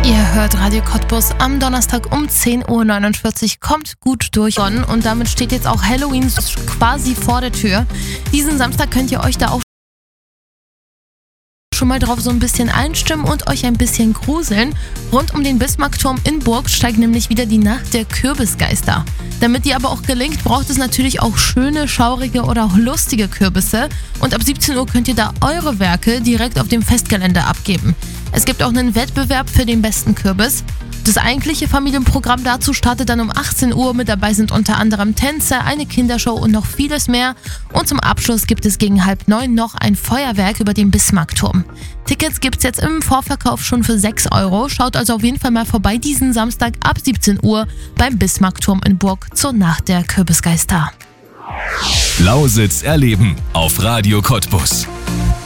Ihr hört Radio Cottbus am Donnerstag um 10.49 Uhr. Kommt gut durch. Und damit steht jetzt auch Halloween quasi vor der Tür. Diesen Samstag könnt ihr euch da auch schon mal drauf so ein bisschen einstimmen und euch ein bisschen gruseln. Rund um den Bismarckturm in Burg steigt nämlich wieder die Nacht der Kürbisgeister. Damit die aber auch gelingt, braucht es natürlich auch schöne, schaurige oder auch lustige Kürbisse. Und ab 17 Uhr könnt ihr da eure Werke direkt auf dem Festgelände abgeben. Es gibt auch einen Wettbewerb für den besten Kürbis. Das eigentliche Familienprogramm dazu startet dann um 18 Uhr. Mit dabei sind unter anderem Tänze, eine Kindershow und noch vieles mehr. Und zum Abschluss gibt es gegen 8:30 noch ein Feuerwerk über dem Bismarckturm. Tickets gibt's jetzt im Vorverkauf schon für 6 Euro. Schaut also auf jeden Fall mal vorbei diesen Samstag ab 17 Uhr beim Bismarckturm in Burg zur Nacht der Kürbisgeister. Lausitz erleben auf Radio Cottbus.